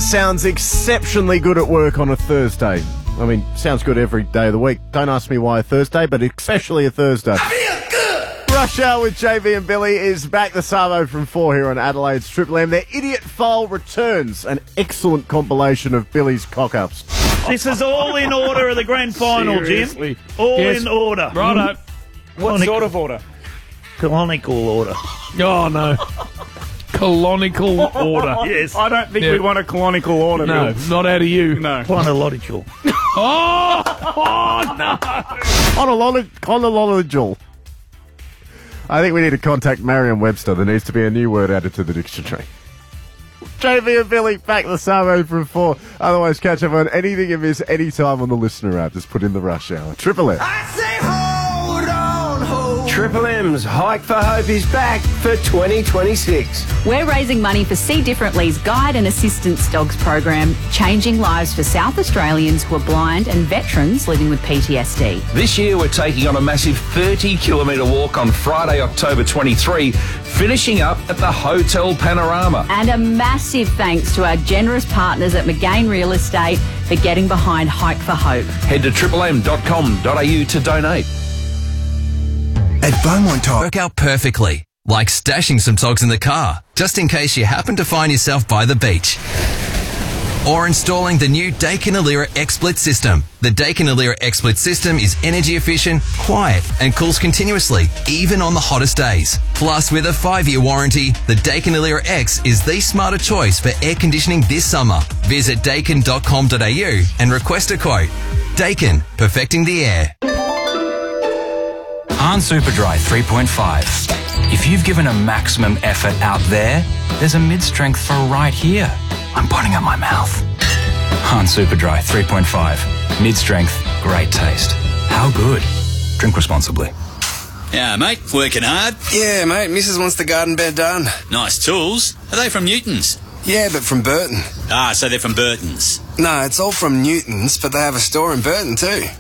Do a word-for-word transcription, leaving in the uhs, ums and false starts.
sounds exceptionally good at work on a Thursday. I mean, sounds good every day of the week. Don't ask me why a Thursday, but especially a Thursday. I feel good! Rush Hour with J V and Billy is back this Savo from four here on Adelaide's Triple M. Their Idiot File returns. An excellent compilation of Billy's cock-ups. This is all in order of the grand final, Seriously? Jim. All Yes. in order. Righto. What Colonic- sort of order? Canonical order. Oh, no. Colonical order. Yes. I don't think Yeah. we want a colonical order. No, Bill. not out of you. No. Chronological. Oh, oh no. Chronological. I think we need to contact Merriam-Webster. There needs to be a new word added to the dictionary. J V and Billy back the Savo from four. Otherwise, catch up on anything you miss anytime on the Listener app. Just put in the Rush Hour. Triple M. I say hold on, hold. Triple M's Hike for Hope is back for twenty twenty-six. We're raising money for See Differently's Guide and Assistance Dogs program, changing lives for South Australians who are blind and veterans living with P T S D. This year we're taking on a massive thirty kilometre walk on Friday, October twenty-third, finishing up at the Hotel Panorama. And a massive thanks to our generous partners at McGain Real Estate for getting behind Hike for Hope. Head to triple m dot com dot a u to donate. At Beaumont Tire, work out perfectly, like stashing some togs in the car, just in case you happen to find yourself by the beach. Or installing the new Daikin Alira XSplit system. The Daikin Alira XSplit system is energy efficient, quiet, and cools continuously, even on the hottest days. Plus, with a five-year warranty, the Daikin Alira X is the smarter choice for air conditioning this summer. Visit daikin dot com dot a u and request a quote. Daikin, perfecting the air. Hahn Superdry three point five. If you've given a maximum effort out there, there's a mid-strength for right here. I'm pointing at my mouth. Hahn Superdry three point five. Mid-strength, great taste. How good? Drink responsibly. Yeah, mate, working hard? Yeah, mate, Missus wants the garden bed done. Nice tools. Are they from Newton's? Yeah, but from Burton. Ah, so they're from Burton's. No, it's all from Newton's, but they have a store in Burton too.